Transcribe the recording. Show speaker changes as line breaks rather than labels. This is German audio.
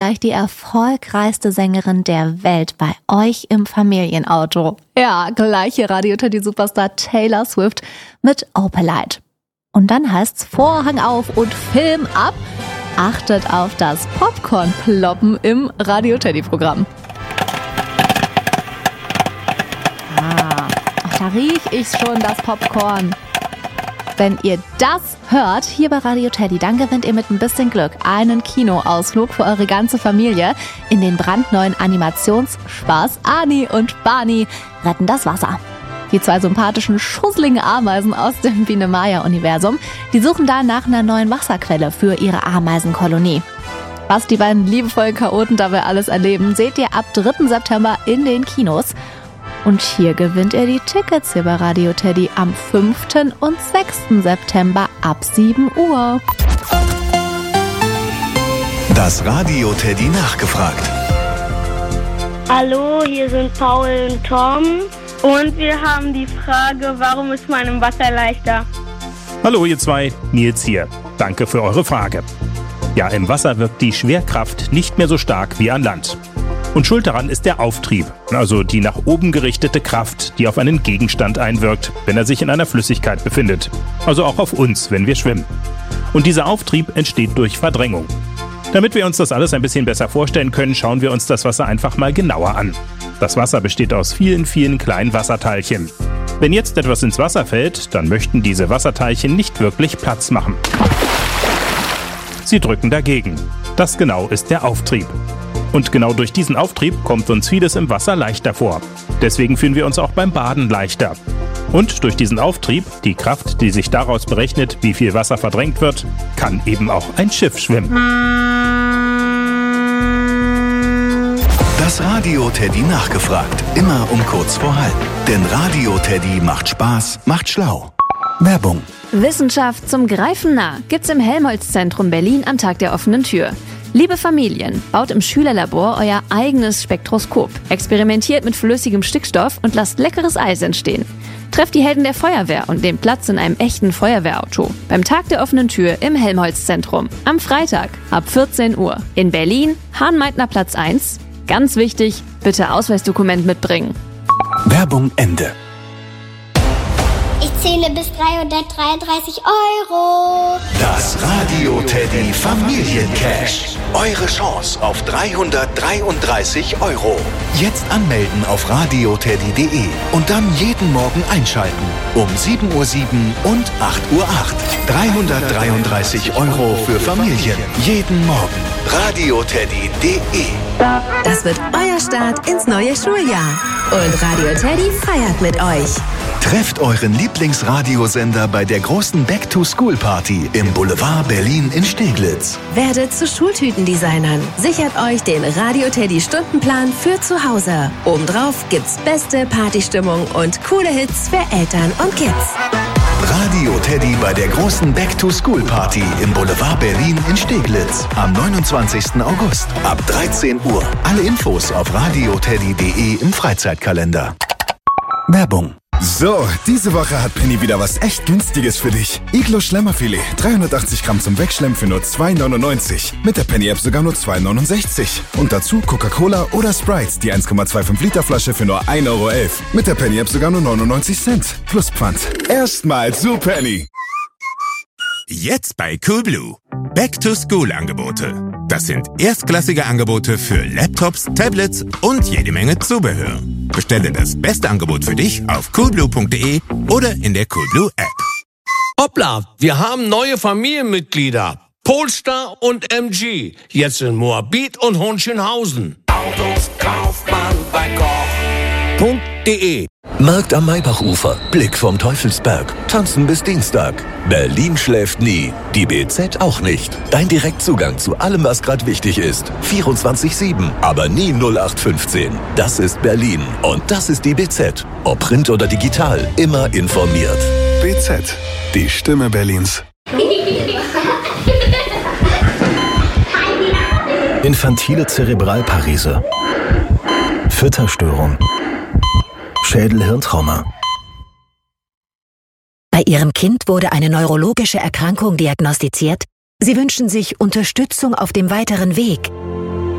gleich die erfolgreichste Sängerin der Welt bei euch im Familienauto. Ja, gleiche Radio Teddy Superstar Taylor Swift mit Opalite. Und dann heißt's Vorhang auf und Film ab. Achtet auf das Popcorn-Ploppen im Radio Teddy Programm. Da riech ich's schon, das Popcorn. Wenn ihr das hört, hier bei Radio Teddy, dann gewinnt ihr mit ein bisschen Glück einen Kinoausflug für eure ganze Familie in den brandneuen Animationsspaß Ani und Barney retten das Wasser. Die zwei sympathischen, schusseligen Ameisen aus dem Biene-Maya-Universum, die suchen da nach einer neuen Wasserquelle für ihre Ameisenkolonie. Was die beiden liebevollen Chaoten dabei alles erleben, seht ihr ab 3. September in den Kinos. Und hier gewinnt ihr die Tickets hier bei Radio Teddy am 5. und 6. September ab 7 Uhr.
Das Radio Teddy nachgefragt.
Hallo, hier sind Paul und Tom. Und wir haben die Frage, warum ist man im Wasser leichter?
Hallo ihr zwei, Nils hier. Danke für eure Frage. Ja, im Wasser wirkt die Schwerkraft nicht mehr so stark wie an Land. Und schuld daran ist der Auftrieb, also die nach oben gerichtete Kraft, die auf einen Gegenstand einwirkt, wenn er sich in einer Flüssigkeit befindet. Also auch auf uns, wenn wir schwimmen. Und dieser Auftrieb entsteht durch Verdrängung. Damit wir uns das alles ein bisschen besser vorstellen können, schauen wir uns das Wasser einfach mal genauer an. Das Wasser besteht aus vielen, vielen kleinen Wasserteilchen. Wenn jetzt etwas ins Wasser fällt, dann möchten diese Wasserteilchen nicht wirklich Platz machen. Sie drücken dagegen. Das genau ist der Auftrieb. Und genau durch diesen Auftrieb kommt uns vieles im Wasser leichter vor. Deswegen fühlen wir uns auch beim Baden leichter. Und durch diesen Auftrieb, die Kraft, die sich daraus berechnet, wie viel Wasser verdrängt wird, kann eben auch ein Schiff schwimmen.
Das Radio Teddy nachgefragt. Immer um kurz vor halb. Denn Radio Teddy macht Spaß, macht schlau. Werbung.
Wissenschaft zum Greifen nah gibt's im Helmholtz-Zentrum Berlin am Tag der offenen Tür. Liebe Familien, baut im Schülerlabor euer eigenes Spektroskop, experimentiert mit flüssigem Stickstoff und lasst leckeres Eis entstehen. Trefft die Helden der Feuerwehr und nehmt Platz in einem echten Feuerwehrauto beim Tag der offenen Tür im Helmholtz-Zentrum am Freitag ab 14 Uhr in Berlin, Hahn-Meitner-Platz 1. Ganz wichtig, bitte Ausweisdokument mitbringen.
Werbung Ende.
Ich zähle bis 333 €.
Das Radio Teddy Familiencash. Eure Chance auf 333 €. Jetzt anmelden auf radioteddy.de und dann jeden Morgen einschalten. Um 7:07 Uhr und 8:08 Uhr. 333 € für Familien. Jeden Morgen. radioteddy.de.
Das wird euer Start ins neue Schuljahr. Und Radio Teddy feiert mit euch.
Trefft euren Lieblingsradiosender bei der großen Back-to-School-Party im Boulevard Berlin in Steglitz.
Werdet zu Schultütendesignern. Sichert euch den Radio Teddy Stundenplan für zu Hause. Obendrauf gibt's beste Partystimmung und coole Hits für Eltern und Kids.
Radio Teddy bei der großen Back-to-School-Party im Boulevard Berlin in Steglitz am 29. August ab 13 Uhr. Alle Infos auf radioteddy.de im Freizeitkalender. Werbung.
So, diese Woche hat Penny wieder was echt Günstiges für dich. Iglo Schlemmerfilet, 380 Gramm zum Wegschlemmen für nur 2,99. Mit der Penny-App sogar nur 2,69. Und dazu Coca-Cola oder Sprite, die 1,25 Liter Flasche für nur 1,11 €. Mit der Penny-App sogar nur 99 Cent. Plus Pfand. Erstmal zu Penny.
Jetzt bei Coolblue. Back-to-School-Angebote. Das sind erstklassige Angebote für Laptops, Tablets und jede Menge Zubehör. Bestelle das beste Angebot für dich auf coolblue.de oder in der Coolblue App.
Hoppla, wir haben neue Familienmitglieder. Polestar und MG. Jetzt in Moabit und Hohenschönhausen. Autos kauft man bei Koch.de.
Markt am Maybachufer, Blick vom Teufelsberg, tanzen bis Dienstag. Berlin schläft nie, die BZ auch nicht. Dein Direktzugang zu allem, was gerade wichtig ist. 24/7, aber nie 0815. Das ist Berlin und das ist die BZ. Ob Print oder digital, immer informiert.
BZ, die Stimme Berlins.
Infantile Zerebralparese, Fütterstörung, Schädel-Hirntrauma.
Bei Ihrem Kind wurde eine neurologische Erkrankung diagnostiziert? Sie wünschen sich Unterstützung auf dem weiteren Weg.